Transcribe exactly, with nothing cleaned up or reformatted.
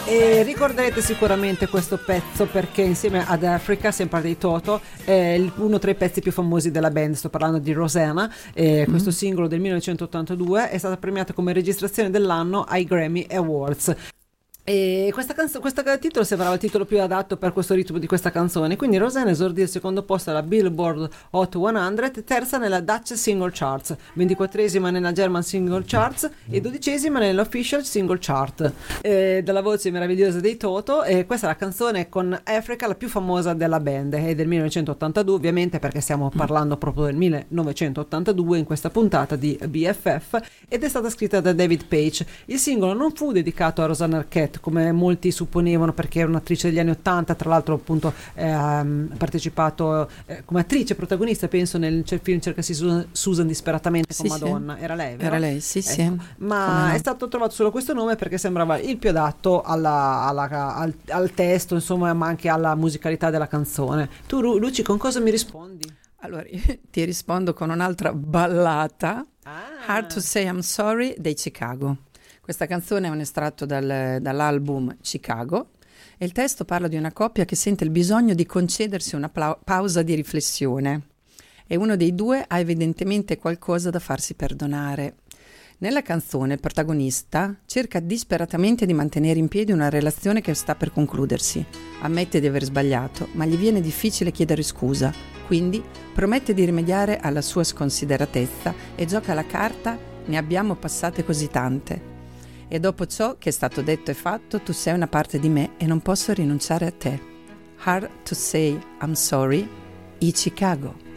E ricorderete sicuramente questo pezzo perché insieme ad Africa, sempre dei Toto, è uno tra i pezzi più famosi della band. Sto parlando di Rosanna, e mm. questo singolo del millenovecentottantadue è stata premiata come registrazione dell'anno ai Grammy Awards. E questa canzone, questo titolo sembrava il titolo più adatto per questo ritmo di questa canzone, quindi Rosanna esordì al secondo posto alla Billboard Hot cento, terza nella Dutch Single Charts, ventiquattresima nella German Single Charts e dodicesima nell'Official Single Chart. E dalla voce meravigliosa dei Toto, e questa è la canzone con Africa, la più famosa della band, è del millenovecentottantadue ovviamente, perché stiamo parlando proprio del millenovecentottantadue in questa puntata di B F F, ed è stata scritta da David Paich. Il singolo non fu dedicato a Rosanna Arquette come molti supponevano, perché era un'attrice degli anni ottanta, tra l'altro appunto eh, ha partecipato eh, come attrice protagonista, penso nel film Cercasi Susan, Susan disperatamente con sì, Madonna, sì. Era lei, vero? Era lei, sì, ecco. sì. Ma no? È stato trovato solo questo nome perché sembrava il più adatto alla, alla, al, al testo, insomma, ma anche alla musicalità della canzone. Tu, Luci, con cosa mi rispondi? Allora, ti rispondo con un'altra ballata, ah. Hard to Say I'm Sorry dei Chicago. Questa canzone è un estratto dal, dall'album Chicago e il testo parla di una coppia che sente il bisogno di concedersi una pla- pausa di riflessione e uno dei due ha evidentemente qualcosa da farsi perdonare. Nella canzone il protagonista cerca disperatamente di mantenere in piedi una relazione che sta per concludersi. Ammette di aver sbagliato, ma gli viene difficile chiedere scusa, quindi promette di rimediare alla sua sconsideratezza e gioca la carta "ne abbiamo passate così tante". E dopo ciò che è stato detto e fatto, tu sei una parte di me e non posso rinunciare a te. Hard to Say I'm Sorry, i Chicago.